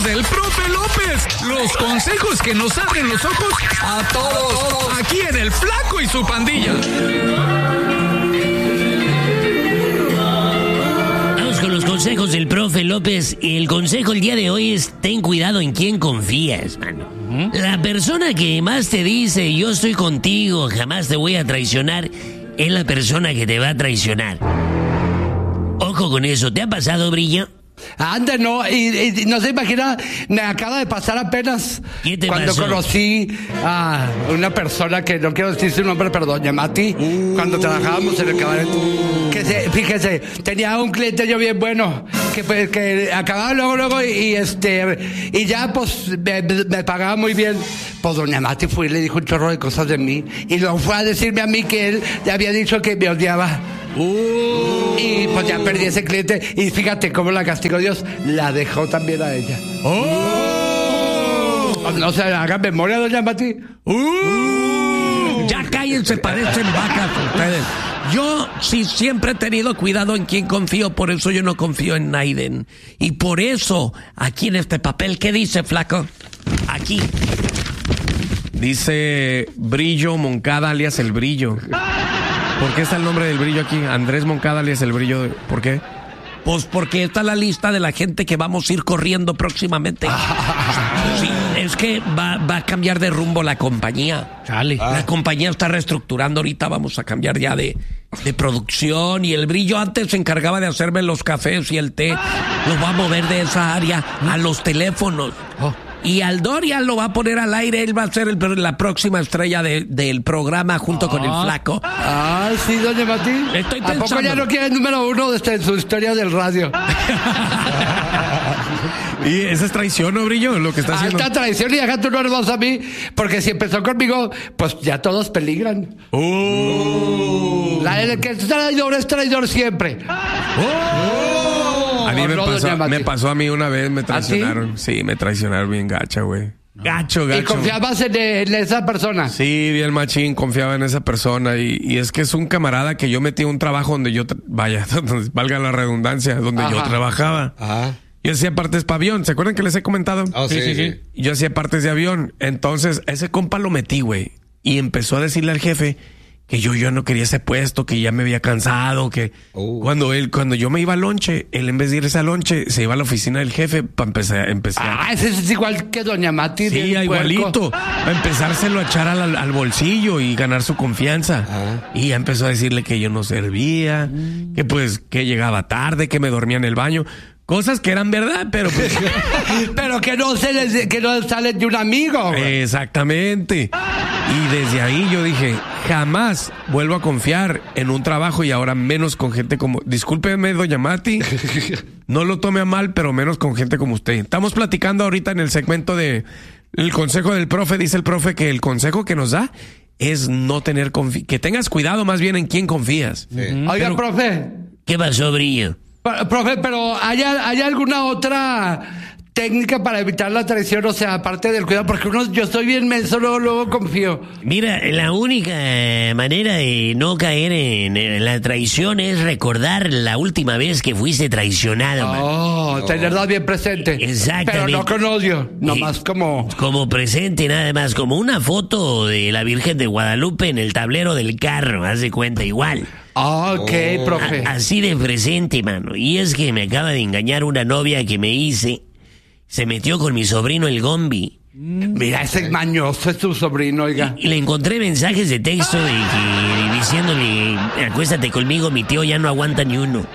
del profe López. Los consejos que nos abren los ojos a todos. Aquí en El Flaco y su pandilla. Vamos con los consejos del profe López. El consejo el día de hoy es: ten cuidado en quién confías, mano. La persona que más te dice yo estoy contigo, jamás te voy a traicionar, es la persona que te va a traicionar. Ojo con eso. ¿Te ha pasado, Brillo? Anda, no, y no se imagina, me acaba de pasar apenas cuando conocí a una persona que no quiero decir su nombre, pero doña Mati, cuando trabajábamos en el cabaret, fíjese, tenía un cliente yo bien bueno, que acababa luego y ya pues me pagaba muy bien. Pues doña Mati fue y le dijo un chorro de cosas de mí, y luego fue a decirme a mí que él le había dicho que me odiaba. Y pues ya perdí ese cliente. Y fíjate cómo la castigó Dios. La dejó también a ella. No se hagan memoria, doña Mati. Ya cállense, parecen vacas ustedes. Yo sí siempre he tenido cuidado en quién confío, por eso yo no confío en Naiden. Y por eso, aquí en este papel, ¿qué dice, Flaco? Aquí. Dice Brillo Moncada, alias El Brillo. ¿Por qué está el nombre del Brillo aquí? Andrés Moncada, alias El Brillo. ¿Por qué? Pues porque está la lista de la gente que vamos a ir corriendo próximamente. Sí, es que va a cambiar de rumbo la compañía. Chale. La compañía está reestructurando ahorita, vamos a cambiar ya de producción. Y El Brillo antes se encargaba de hacerme los cafés y el té. Lo va a mover de esa área a los teléfonos. Y al Dorian lo va a poner al aire. Él va a ser la próxima estrella del programa junto con el Flaco. Sí, doña Mati. Estoy ¿A poco ya no quiere el número 1 en su historia del radio? ¿Y esa es traición, no, Brillo? Lo que está haciendo. Alta traición, y deja tú no hermoso a mí. Porque si empezó conmigo, pues ya todos peligran. El que es traidor siempre. A mí me pasó a mí una vez, me traicionaron. ¿Ah, sí? Sí, me traicionaron bien gacha, güey. Gacho. ¿Y confiabas en esa persona? Sí, bien machín, confiaba en esa persona. Y es que es un camarada que yo metí a un trabajo donde yo, valga la redundancia, donde yo trabajaba. Ajá. Yo hacía partes para avión. ¿Se acuerdan que les he comentado? Sí. Yo hacía partes de avión. Entonces, ese compa lo metí, güey. Y empezó a decirle al jefe que yo no quería ese puesto, que ya me había cansado, que cuando yo me iba al lonche, él en vez de irse al lonche, se iba a la oficina del jefe para empezar. Ese es igual que doña Mati. Sí, igualito. A empezárselo a echar al bolsillo y ganar su confianza. Y ya empezó a decirle que yo no servía, que pues que llegaba tarde, que me dormía en el baño. Cosas que eran verdad, pero pues, pero que no salen de un amigo, güey. Exactamente. Y desde ahí yo dije, jamás vuelvo a confiar en un trabajo, y ahora menos con gente como... Discúlpeme, doña Mati, no lo tome a mal, pero menos con gente como usted. Estamos platicando ahorita en el segmento de el consejo del profe. Dice el profe que el consejo que nos da es no tener que tengas cuidado más bien en quién confías. Sí. Oiga, profe. ¿Qué pasó, Brillo? Profe, pero ¿hay alguna otra técnica para evitar la traición? O sea, aparte del cuidado, porque yo estoy bien menso, luego confío. Mira, la única manera de no caer en la traición es recordar la última vez que fuiste traicionado. Tenerla bien presente. Exactamente. Pero no con odio, nomás como presente, nada más, como una foto de la Virgen de Guadalupe en el tablero del carro, haz de cuenta, igual. Ok, profe. Así de presente, mano. Y es que me acaba de engañar una novia que me hice. Se metió con mi sobrino el Gombi. Mira, ese mañoso es tu sobrino, oiga. Y le encontré mensajes de texto diciéndole, acuéstate conmigo, mi tío ya no aguanta ni uno.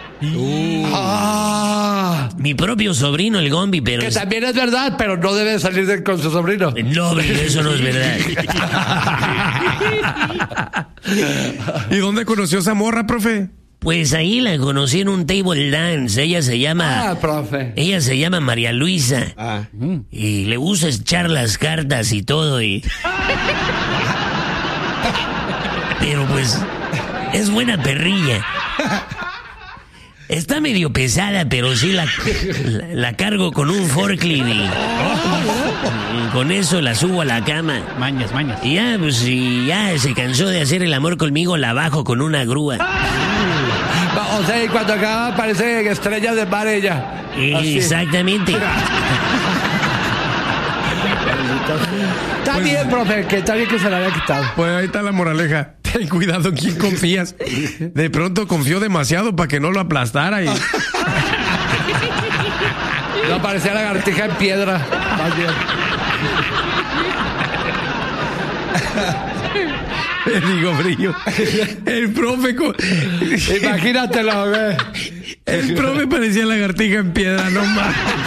Mi propio sobrino el Gombi, pero... Que también es verdad, pero no debe salir con su sobrino. No, eso no es verdad. ¿Y dónde conoció esa morra, profe? Pues ahí la conocí en un table dance. Ella se llama... profe. Ella se llama María Luisa. Y le gusta echar las cartas y todo, pero pues es buena perrilla. Está medio pesada, pero sí la cargo con un forklift y con eso la subo a la cama. Mañas. Y ya se cansó de hacer el amor conmigo, la bajo con una grúa. O sea, y cuando acaba aparece estrellas de mar ella. Exactamente. Está bien, profe, que está bien que se la haya quitado. Pues ahí está la moraleja. Ten cuidado en quién confías. De pronto confió demasiado para que no lo aplastara y... No, parecía lagartija en piedra. Más bien. Le digo, Brillo. El profe... Imagínatelo, güey. El profe parecía lagartija en piedra, no más.